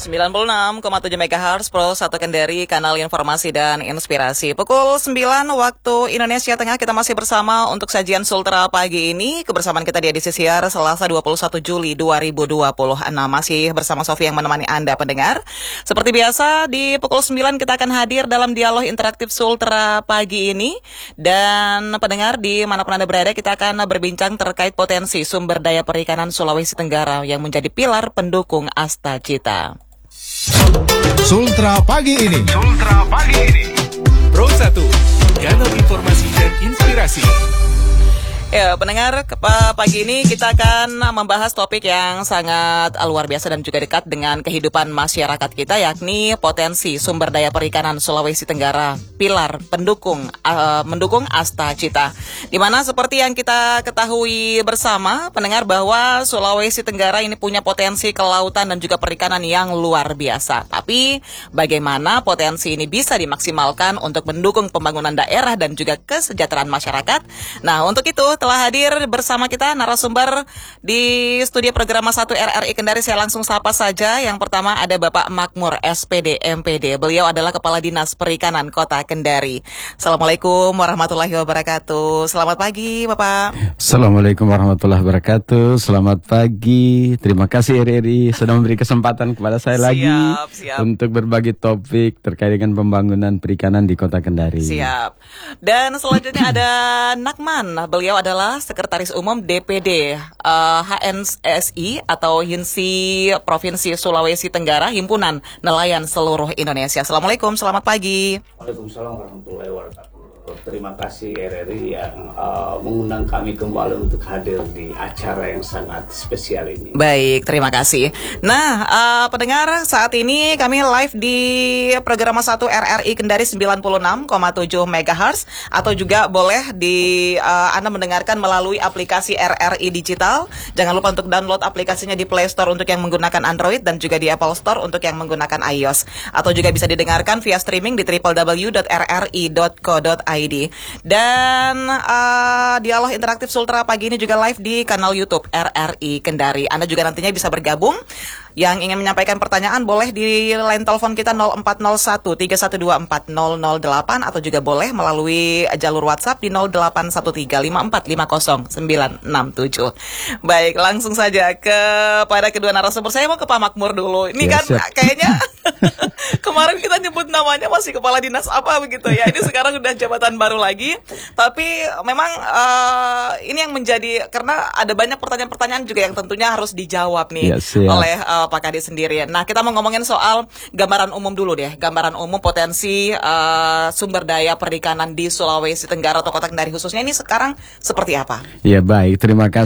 96,7 MHz Pro 1 Kendari, kanal informasi dan inspirasi. Pukul 9 waktu Indonesia Tengah, kita masih bersama untuk sajian Sultra pagi ini. Kebersamaan kita di edisi siar Selasa 21 Juli 2026. Masih bersama Sofi yang menemani Anda pendengar. Seperti biasa di pukul 9 kita akan hadir dalam dialog interaktif Sultra pagi ini. Dan pendengar dimanapun Anda berada, kita akan berbincang terkait potensi sumber daya perikanan Sulawesi Tenggara yang menjadi pilar pendukung Asta Cita. Sultra pagi ini. Pro 1, kanal informasi dan inspirasi. Ya, pendengar, pagi ini kita akan membahas topik yang sangat luar biasa dan juga dekat dengan kehidupan masyarakat kita, yakni potensi sumber daya perikanan Sulawesi Tenggara, pilar pendukung mendukung Asta Cita. Di mana seperti yang kita ketahui bersama, pendengar, bahwa Sulawesi Tenggara ini punya potensi kelautan dan juga perikanan yang luar biasa. Tapi bagaimana potensi ini bisa dimaksimalkan untuk mendukung pembangunan daerah dan juga kesejahteraan masyarakat? Nah, untuk itu telah hadir bersama kita narasumber di studio program 1 RRI Kendari. Saya langsung sapa saja. Yang pertama ada Bapak Makmur SPD MPD. Beliau adalah Kepala Dinas Perikanan Kota Kendari. Assalamualaikum warahmatullahi wabarakatuh. Selamat pagi Bapak. Assalamualaikum warahmatullahi wabarakatuh. Selamat pagi. Terima kasih RRI sudah memberi kesempatan kepada saya Siap. untuk berbagi topik terkait dengan pembangunan perikanan di Kota Kendari. Siap. Dan selanjutnya ada Nakman. Beliau adalah Sekretaris Umum DPD HNSI atau HINSI Provinsi Sulawesi Tenggara, Himpunan Nelayan Seluruh Indonesia. Assalamualaikum, selamat pagi. Waalaikumsalam warahmatullahi wabarakatuh. Terima kasih RRI yang mengundang kami kembali untuk hadir di acara yang sangat spesial ini. Baik, terima kasih. Nah, pendengar, saat ini kami live di program 1 RRI Kendari 96,7 MHz atau juga boleh Anda mendengarkan melalui aplikasi RRI Digital. Jangan lupa untuk download aplikasinya di Play Store untuk yang menggunakan Android dan juga di Apple Store untuk yang menggunakan iOS. Atau juga bisa didengarkan via streaming di www.rri.co.id. Dan dialog interaktif Sultra pagi ini juga live di kanal YouTube RRI Kendari. Anda juga nantinya bisa bergabung. Yang ingin menyampaikan pertanyaan boleh di line telepon kita 0401 3124 008 atau juga boleh melalui jalur WhatsApp di 0813 5450 967. Baik, langsung saja kepada kedua narasumber. Saya mau ke Pak Makmur dulu. Ini Ya, kan siap. kayaknya kemarin kita nyebut namanya masih kepala dinas apa begitu ya. Ini sekarang udah jabatan baru lagi. Tapi memang ini yang menjadi, karena ada banyak pertanyaan-pertanyaan juga yang tentunya harus dijawab nih Ya, siap. oleh Pak Kadis sendiri. Nah, kita mau ngomongin soal gambaran umum dulu deh. Gambaran umum potensi sumber daya perikanan di Sulawesi Tenggara atau Kota Kendari khususnya ini sekarang seperti apa? Ya baik, terima kasih.